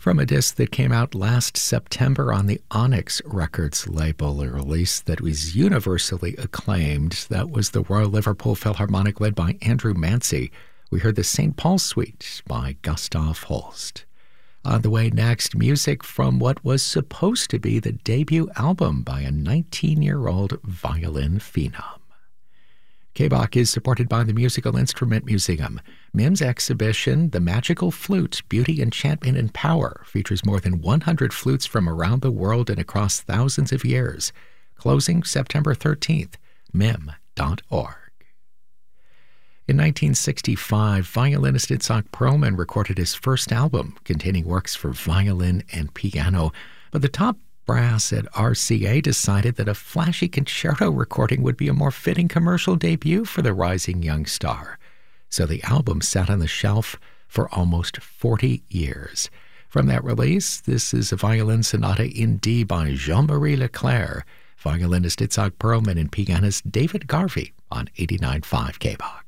From a disc that came out last September on the Onyx Records label, a release that was universally acclaimed. That was the Royal Liverpool Philharmonic led by Andrew Mancy. We heard the St. Paul Suite by Gustav Holst. On the way next, music from what was supposed to be the debut album by a 19-year-old violin phenom. KBOC is supported by the Musical Instrument Museum. MIM's exhibition, The Magical Flute, Beauty, Enchantment, and Power, features more than 100 flutes from around the world and across thousands of years. Closing September 13th, mim.org. In 1965, violinist Itzhak Perlman recorded his first album containing works for violin and piano, but the top brass at RCA decided that a flashy concerto recording would be a more fitting commercial debut for the rising young star. So the album sat on the shelf for almost 40 years. From that release, this is a violin sonata in D by Jean-Marie Leclerc, violinist Itzhak Perlman and pianist David Garvey on 89.5 KBOC.